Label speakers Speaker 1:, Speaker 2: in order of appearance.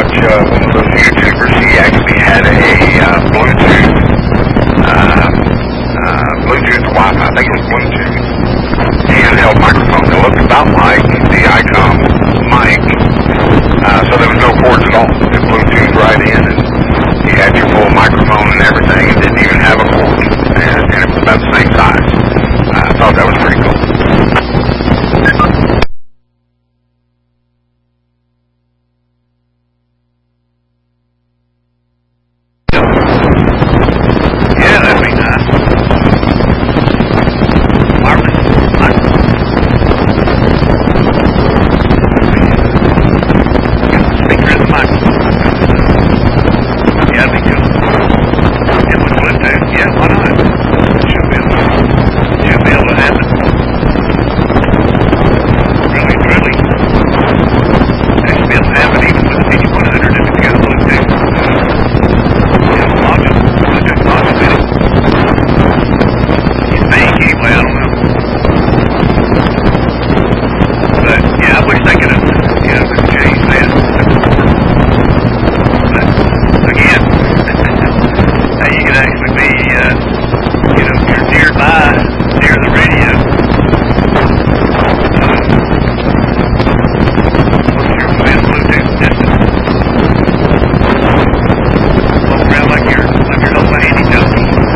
Speaker 1: watch one of those YouTubers. He actually had a Bluetooth Wi-Fi. I think it was Bluetooth handheld microphone. It looked about like the ICOM mic. So there was no cord